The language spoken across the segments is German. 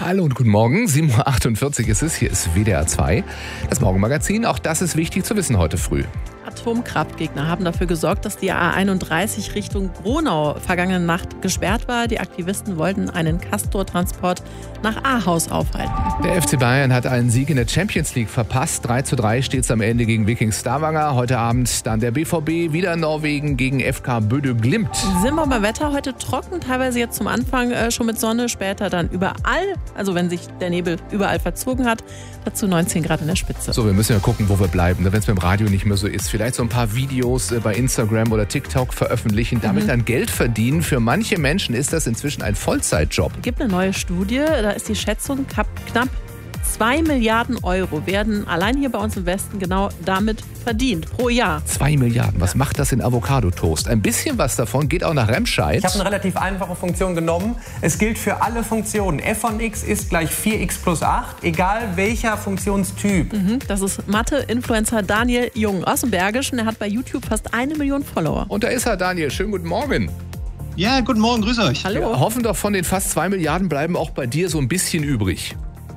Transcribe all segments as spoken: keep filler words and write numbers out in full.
Hallo und guten Morgen, sieben Uhr achtundvierzig ist es, hier ist W D R zwei, das Morgenmagazin. Auch das ist wichtig zu wissen heute früh. Atomkraftgegner haben dafür gesorgt, dass die A einunddreißig Richtung Gronau vergangene Nacht gesperrt war. Die Aktivisten wollten einen Castor-Transport nach Ahaus aufhalten. Der F C Bayern hat einen Sieg in der Champions League verpasst. drei zu drei steht es am Ende gegen Viking Stavanger. Heute Abend dann der B V B, wieder Norwegen gegen F K Bodø Glimt. Sind wir beim Wetter heute trocken, teilweise jetzt zum Anfang äh, schon mit Sonne, später dann überall, also wenn sich der Nebel überall verzogen hat, dazu neunzehn Grad in der Spitze. So, wir müssen ja gucken, wo wir bleiben, wenn es beim Radio nicht mehr so ist. Vielleicht so ein paar Videos bei Instagram oder TikTok veröffentlichen, damit mhm. dann Geld verdienen. Für manche Menschen ist das inzwischen ein Vollzeitjob. Es gibt eine neue Studie, da ist die Schätzung, knapp zwei Milliarden Euro werden allein hier bei uns im Westen genau damit verdient, pro Jahr. Zwei Milliarden, was macht das in Avocadotoast? Ein bisschen was davon geht auch nach Remscheid. Ich habe eine relativ einfache Funktion genommen. Es gilt für alle Funktionen. f von x ist gleich vier x plus acht, egal welcher Funktionstyp. Mhm, das ist Mathe-Influencer Daniel Jung aus dem Bergischen. Er hat bei YouTube fast eine Million Follower. Und da ist er, Daniel. Schönen guten Morgen. Ja, guten Morgen, grüß euch. Hallo. Wir hoffen doch, von den fast zwei Milliarden bleiben auch bei dir so ein bisschen übrig.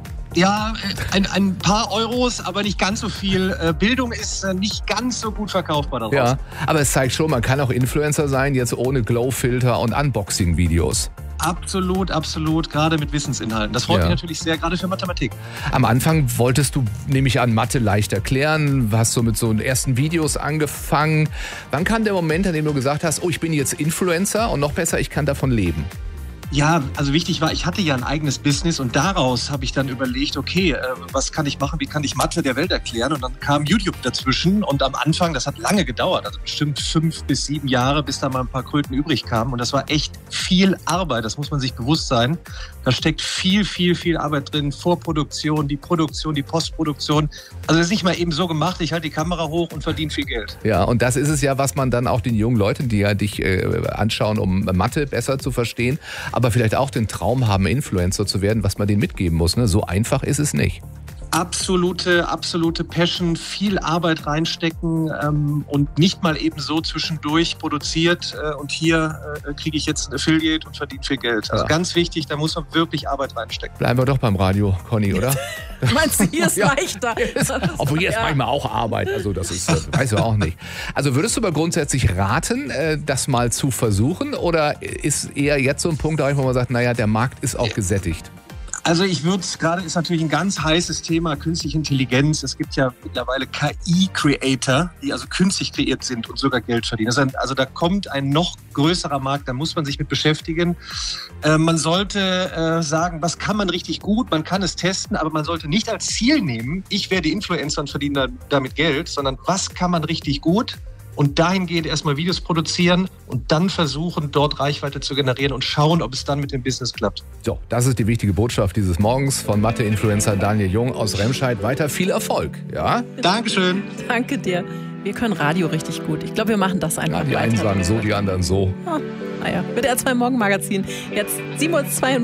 Ja, ein, ein paar Euros, aber nicht ganz so viel. Bildung ist nicht ganz so gut verkaufbar daraus. Ja, aber es zeigt schon, man kann auch Influencer sein, jetzt ohne Glow-Filter und Unboxing-Videos. Absolut, absolut, gerade mit Wissensinhalten. Das freut ja. mich natürlich sehr, gerade für Mathematik. Am Anfang wolltest du, nehme ich an, Mathe leicht erklären, hast so mit so ersten Videos angefangen. Wann kam der Moment, an dem du gesagt hast, oh, ich bin jetzt Influencer und noch besser, ich kann davon leben? Ja, also wichtig war, ich hatte ja ein eigenes Business und daraus habe ich dann überlegt, okay, äh, was kann ich machen, wie kann ich Mathe der Welt erklären? Und dann kam YouTube dazwischen und am Anfang, das hat lange gedauert, also bestimmt fünf bis sieben Jahre, bis da mal ein paar Kröten übrig kamen. Und das war echt viel Arbeit, das muss man sich bewusst sein. Da steckt viel, viel, viel Arbeit drin, Vorproduktion, die Produktion, die Postproduktion. Also das ist nicht mal eben so gemacht, ich halte die Kamera hoch und verdiene viel Geld. Ja, und das ist es ja, was man dann auch den jungen Leuten, die ja dich äh, anschauen, um Mathe besser zu verstehen, aber vielleicht auch den Traum haben, Influencer zu werden, was man denen mitgeben muss. Ne? So einfach ist es nicht. Absolute, absolute Passion, viel Arbeit reinstecken ähm, und nicht mal eben so zwischendurch produziert äh, und hier äh, kriege ich jetzt ein Affiliate und verdiene viel Geld. Also ja. ganz wichtig, da muss man wirklich Arbeit reinstecken. Bleiben wir doch beim Radio, Conny, oder? Meinst du, hier ist ja. leichter? Obwohl hier ist ja. manchmal auch Arbeit, also das ist, das weißt du auch nicht. Also würdest du aber grundsätzlich raten, das mal zu versuchen, oder ist eher jetzt so ein Punkt, wo man sagt, naja, der Markt ist auch ja. gesättigt? Also ich würde, gerade ist natürlich ein ganz heißes Thema, künstliche Intelligenz. Es gibt ja mittlerweile K I-Creator, die also künstlich kreiert sind und sogar Geld verdienen. Also, also da kommt ein noch größerer Markt, da muss man sich mit beschäftigen. Äh, man sollte äh, sagen, was kann man richtig gut, man kann es testen, aber man sollte nicht als Ziel nehmen, ich werde Influencer und verdiene damit Geld, sondern was kann man richtig gut? Und dahingehend erstmal Videos produzieren und dann versuchen, dort Reichweite zu generieren und schauen, ob es dann mit dem Business klappt. So, das ist die wichtige Botschaft dieses Morgens von Mathe-Influencer Daniel Jung aus Remscheid. Weiter viel Erfolg, ja? Dankeschön. Danke dir. Wir können Radio richtig gut. Ich glaube, wir machen das einfach ja, die weiter. einen sagen so, die anderen so. Ah, naja, W D R zwei Morgenmagazin. Jetzt sieben Uhr zweiundvierzig.